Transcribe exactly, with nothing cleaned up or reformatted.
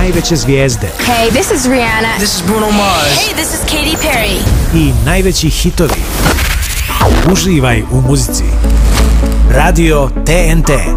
najveće zvijezde. Hey, this is Rihanna. This is Bruno Mars. Hey, this is Katy Perry. I najveći hitovi. Uživaj u muzici. Radio T N T.